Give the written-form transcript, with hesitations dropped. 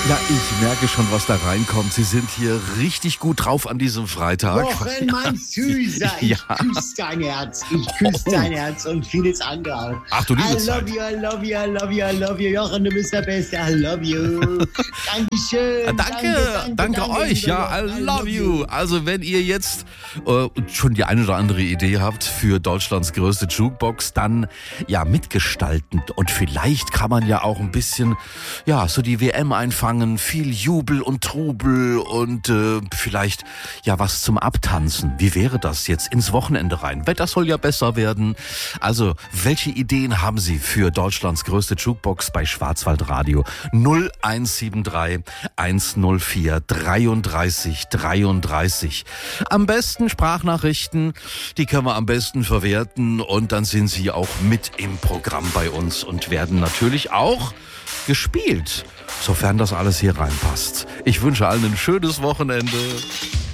Ja, ich merke schon, was da reinkommt. Sie sind hier richtig gut drauf an diesem Freitag. Wochen, mein Süßer, ich küsse dein Herz. Ich küsse dein Herz und vieles andere auch. Ach du liebe I Zeit. love you, I love you, I love you, I love you. Jochen, du bist der Beste. I love you. Dankeschön. Danke euch. Ja, I love you. Also wenn ihr jetzt schon die eine oder andere Idee habt für Deutschlands größte Jukebox, dann ja mitgestalten. Und vielleicht kann man ja auch ein bisschen, ja, so die WM einfangen. Viel Jubel und Trubel und vielleicht ja was zum Abtanzen. Wie wäre das jetzt ins Wochenende rein? Wetter soll ja besser werden. Also, welche Ideen haben Sie für Deutschlands größte Jukebox bei Schwarzwaldradio? 0173 104 33 33. Am besten Sprachnachrichten, die können wir am besten verwerten und dann sind Sie auch mit im Programm bei uns und werden natürlich auch gespielt, sofern das alles hier reinpasst. Ich wünsche allen ein schönes Wochenende.